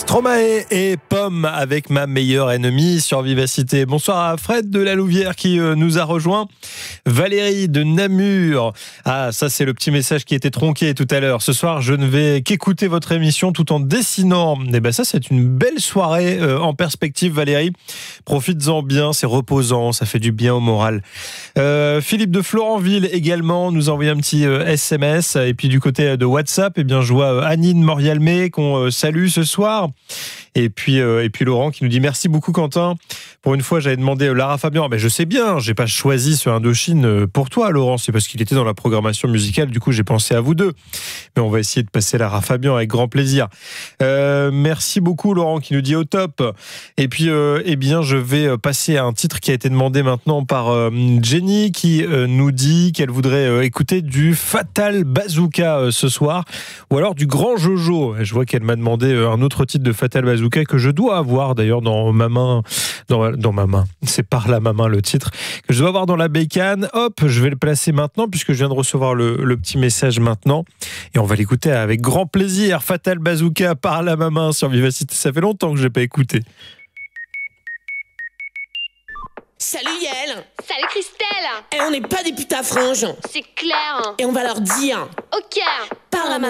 Stromae et Pomme avec Ma meilleure ennemie sur Vivacité. Bonsoir à Fred de la Louvière qui nous a rejoint. Valérie de Namur. Ah, ça c'est le petit message qui était tronqué tout à l'heure. Ce soir, je ne vais qu'écouter votre émission tout en dessinant. Et ben ça, c'est une belle soirée en perspective, Valérie. Profites-en bien, c'est reposant, ça fait du bien au moral. Philippe de Florentville également nous a envoyé un petit SMS. Et puis du côté de WhatsApp, eh bien, je vois Anine Morialmé qu'on salue ce soir. Et puis Laurent qui nous dit merci beaucoup Quentin. Pour une fois, j'avais demandé Lara Fabian. Ben je sais bien, j'ai pas choisi ce Indochine pour toi, Laurent. C'est parce qu'il était dans la programmation musicale. Du coup, j'ai pensé à vous deux. Mais on va essayer de passer Lara Fabian avec grand plaisir. Merci beaucoup, Laurent, qui nous dit au top. Et puis, eh bien, je vais passer à un titre qui a été demandé maintenant par Jenny, qui nous dit qu'elle voudrait écouter du Fatal Bazooka ce soir, ou alors du Grand Jojo. Et je vois qu'elle m'a demandé un autre titre de Fatal Bazooka que je dois avoir d'ailleurs dans ma main, dans ma main. C'est par là ma main le titre que je dois avoir dans la bécane. Hop, je vais le placer maintenant puisque je viens de recevoir le petit message maintenant et on va l'écouter avec grand plaisir. Fatal Bazooka par là ma main sur Vivacité. Ça fait longtemps que je n'ai pas écouté. Salut Yael. Salut Christelle. Et on n'est pas des putes à franges. C'est clair. Et on va leur dire Ok. par la main.